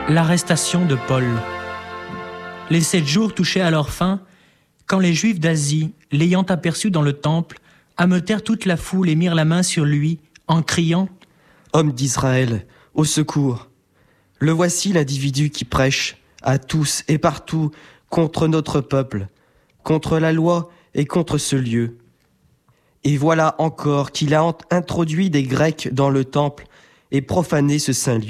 L'arrestation de Paul. Les 7 jours touchaient à leur fin, quand les Juifs d'Asie, l'ayant aperçu dans le temple, ameutèrent toute la foule et mirent la main sur lui, en criant « Homme d'Israël, au secours ! Le voici l'individu qui prêche, à tous et partout, contre notre peuple, contre la loi et contre ce lieu. Et voilà encore qu'il a introduit des Grecs dans le temple et profané ce saint lieu. »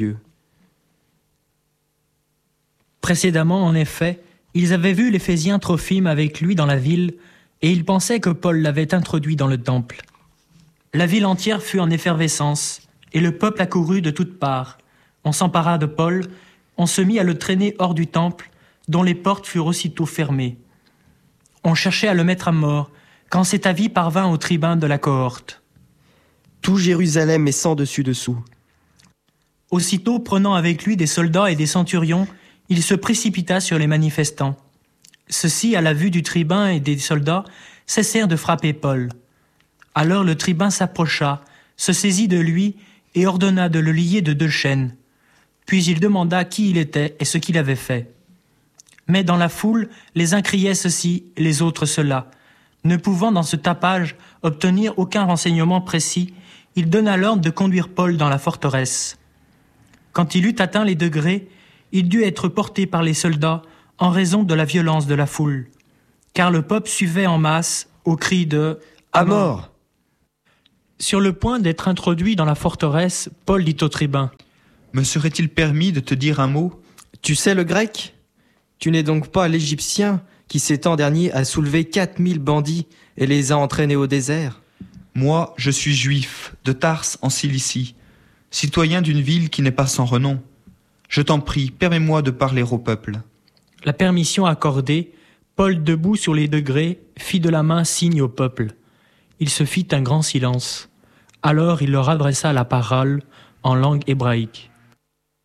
Précédemment, en effet, ils avaient vu l'Éphésien Trophime avec lui dans la ville, et ils pensaient que Paul l'avait introduit dans le temple. La ville entière fut en effervescence, et le peuple accourut de toutes parts. On s'empara de Paul, on se mit à le traîner hors du temple, dont les portes furent aussitôt fermées. On cherchait à le mettre à mort, quand cet avis parvint aux tribuns de la cohorte. Tout Jérusalem est sans dessus-dessous. Aussitôt, prenant avec lui des soldats et des centurions, il se précipita sur les manifestants. Ceux-ci, à la vue du tribun et des soldats, cessèrent de frapper Paul. Alors le tribun s'approcha, se saisit de lui et ordonna de le lier de 2 chaînes. Puis il demanda qui il était et ce qu'il avait fait. Mais dans la foule, les uns criaient ceci, les autres cela. Ne pouvant dans ce tapage obtenir aucun renseignement précis, il donna l'ordre de conduire Paul dans la forteresse. Quand il eut atteint les degrés, il dut être porté par les soldats en raison de la violence de la foule, car le peuple suivait en masse au cri de « À mort !» Sur le point d'être introduit dans la forteresse, Paul dit au tribun « Me serait-il permis de te dire un mot ? Tu sais le grec ? Tu n'es donc pas l'Égyptien qui ces temps derniers a soulevé 4000 bandits et les a entraînés au désert ? Moi, je suis juif, de Tarse en Cilicie, citoyen d'une ville qui n'est pas sans renom. Je t'en prie, permets-moi de parler au peuple. » La permission accordée, Paul, debout sur les degrés, fit de la main signe au peuple. Il se fit un grand silence. Alors il leur adressa la parole en langue hébraïque.